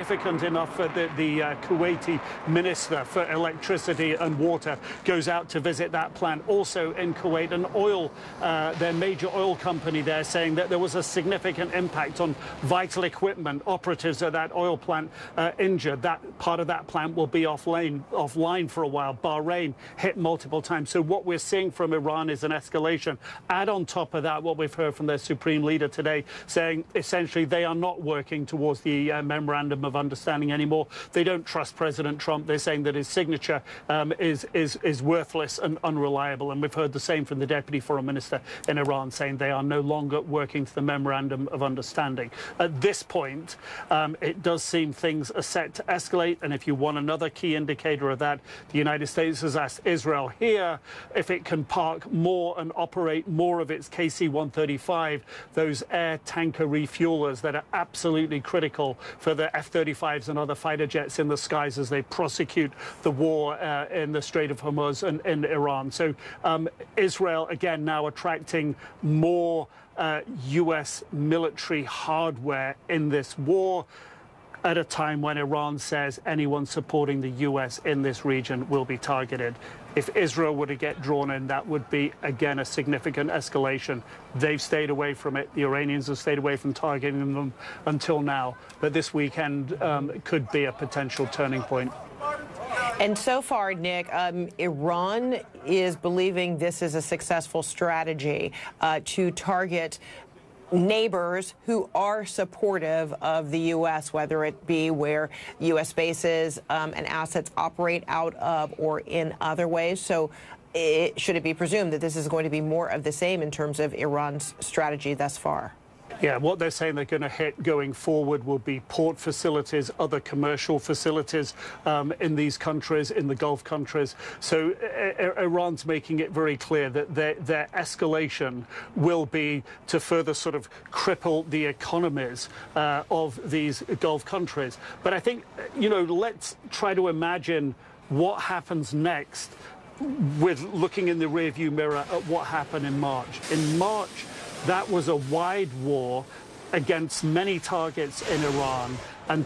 significant enough that the Kuwaiti Minister for Electricity and Water goes out to visit that plant. Also in Kuwait, an oil, their major oil company there, saying that there was a significant impact on vital equipment. Operatives at that oil plant injured. That part of that plant will be offline for a while. Bahrain hit multiple times. So what we're seeing from Iran is an escalation. Add on top of that what we've heard from their supreme leader today, saying essentially they are not working towards the memorandum of understanding anymore. They don't trust President Trump. They're saying that his signature is worthless and unreliable. And we've heard the same from the deputy foreign minister in Iran, saying they are no longer working to the memorandum of understanding. At this point, it does seem things are set to escalate. And if you want another key indicator of that, the United States has asked Israel here if it can park more and operate more of its KC-135, those air tanker refuelers that are absolutely critical for the F-35s and other fighter jets in the skies as they prosecute the war in the Strait of Hormuz and in Iran. So Israel, again, now attracting more U.S. military hardware in this war at a time when Iran says anyone supporting the U.S. in this region will be targeted. If Israel were to get drawn in, that would be, again, a significant escalation. They've stayed away from it. The Iranians have stayed away from targeting them until now. But this weekend could be a potential turning point. And so far, Nick, Iran is believing this is a successful strategy to target neighbors who are supportive of the U.S., whether it be where U.S. bases and assets operate out of or in other ways. So should it be presumed that this is going to be more of the same in terms of Iran's strategy thus far? Yeah, what they're saying they're going to hit going forward will be port facilities, other commercial facilities in these countries, in the Gulf countries. So Iran's making it very clear that their escalation will be to further sort of cripple the economies of these Gulf countries. But I think, you know, let's try to imagine what happens next with looking in the rearview mirror at what happened in March. In March, that was a wide war against many targets in Iran and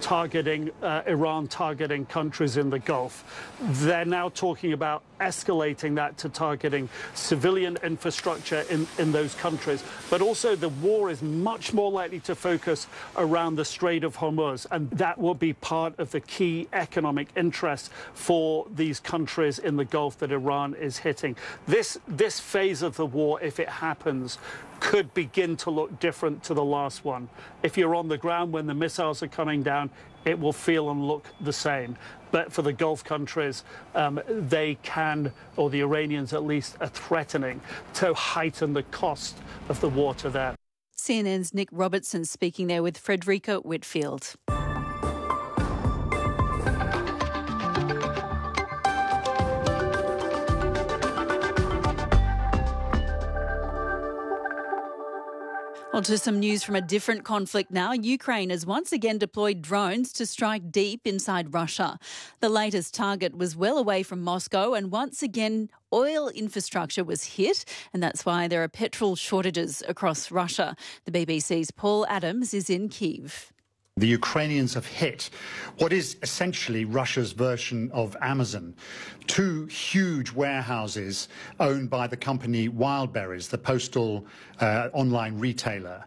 Iran targeting countries in the Gulf. They're now talking about escalating that to targeting civilian infrastructure in those countries. But also the war is much more likely to focus around the Strait of Hormuz, and that will be part of the key economic interests for these countries in the Gulf that Iran is hitting. This phase of the war, if it happens, could begin to look different to the last one. If you're on the ground when the missiles are coming down, it will feel and look the same. But for the Gulf countries, they can, or the Iranians at least, are threatening to heighten the cost of the war to them. CNN's Nick Robertson speaking there with Frederica Whitfield. On to some news from a different conflict now. Ukraine has once again deployed drones to strike deep inside Russia. The latest target was well away from Moscow, and once again oil infrastructure was hit, and that's why there are petrol shortages across Russia. The BBC's Paul Adams is in Kyiv. The Ukrainians have hit what is essentially Russia's version of Amazon. Two huge warehouses owned by the company Wildberries, the postal online retailer.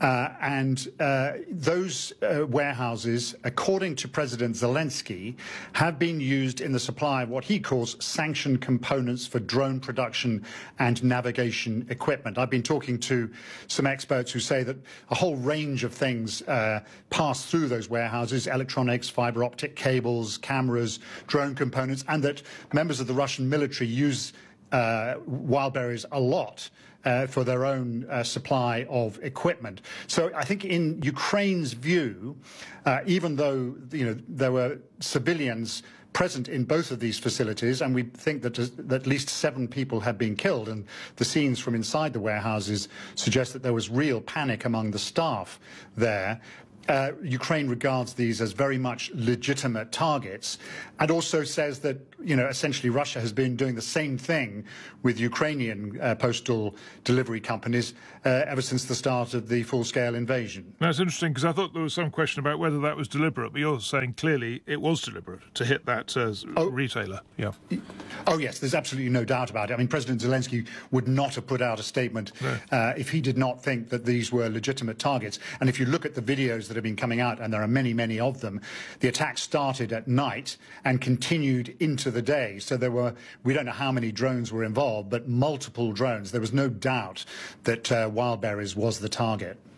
Those warehouses, according to President Zelensky, have been used in the supply of what he calls sanctioned components for drone production and navigation equipment. I've been talking to some experts who say that a whole range of things pass through those warehouses: electronics, fiber optic cables, cameras, drone components, and that members of the Russian military use Wildberries a lot for their own supply of equipment. So I think in Ukraine's view, even though there were civilians present in both of these facilities, and we think that at least 7 people have been killed, and the scenes from inside the warehouses suggest that there was real panic among the staff there. Ukraine regards these as very much legitimate targets, and also says that, essentially Russia has been doing the same thing with Ukrainian postal delivery companies ever since the start of the full-scale invasion. That's interesting, because I thought there was some question about whether that was deliberate, but you're saying clearly it was deliberate to hit that retailer. Yeah. Oh, yes, there's absolutely no doubt about it. I mean, President Zelensky would not have put out a statement if he did not think that these were legitimate targets. And if you look at the videos that have been coming out, and there are many, many of them, the attack started at night and continued into the day. So there were, we don't know how many drones were involved, but multiple drones. There was no doubt that Wildberries was the target.